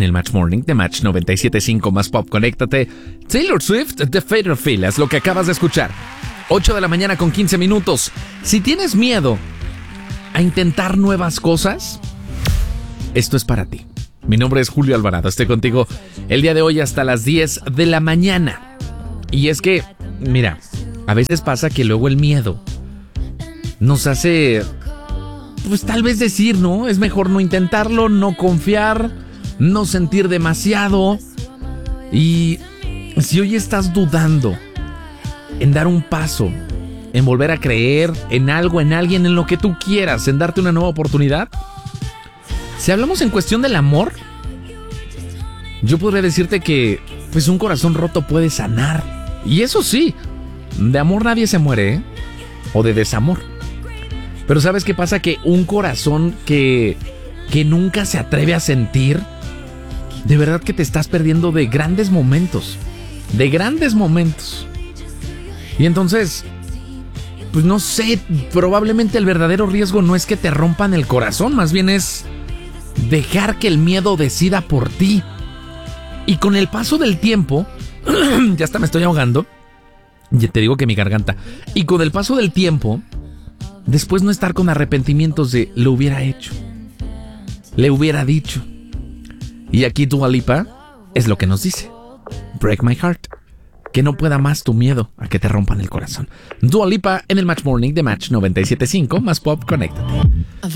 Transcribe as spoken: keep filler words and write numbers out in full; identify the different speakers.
Speaker 1: en el Match Morning de Match noventa y siete punto cinco más Pop. Conéctate. Taylor Swift, The Fatal Feel, es lo que acabas de escuchar. ocho de la mañana con quince minutos. Si tienes miedo a intentar nuevas cosas, esto es para ti. Mi nombre es Julio Alvarado, estoy contigo el día de hoy hasta las diez de la mañana. Y es que, mira, a veces pasa que luego el miedo nos hace, pues tal vez decir, ¿no? Es mejor no intentarlo, no confiar, no sentir demasiado. Y si hoy estás dudando en dar un paso, en volver a creer en algo, en alguien, en lo que tú quieras, en darte una nueva oportunidad, si hablamos en cuestión del amor, yo podría decirte que pues un corazón roto puede sanar. Y eso sí, de amor nadie se muere, ¿eh? O de desamor. Pero ¿sabes qué pasa? Que un corazón que, que nunca se atreve a sentir, de verdad que te estás perdiendo de grandes momentos. De grandes momentos. Y entonces, pues no sé, probablemente el verdadero riesgo no es que te rompan el corazón, más bien es dejar que el miedo decida por ti. Y con el paso del tiempo, ya hasta me estoy ahogando, ya te digo que mi garganta, y con el paso del tiempo, después no estar con arrepentimientos de lo hubiera hecho, le hubiera dicho. Y aquí Dua Lipa es lo que nos dice: Break my heart. Que no pueda más tu miedo a que te rompan el corazón. Dua Lipa en el Match Morning de Match noventa y siete punto cinco más Pop. Conéctate.